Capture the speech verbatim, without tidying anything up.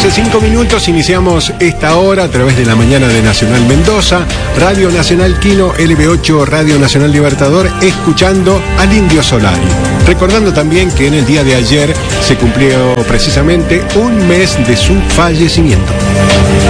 once, cinco minutos, iniciamos esta hora a través de la mañana de Nacional Mendoza, Radio Nacional Quino, L B ocho, Radio Nacional Libertador, escuchando al Indio Solari. Recordando también que en el día de ayer se cumplió precisamente un mes de su fallecimiento.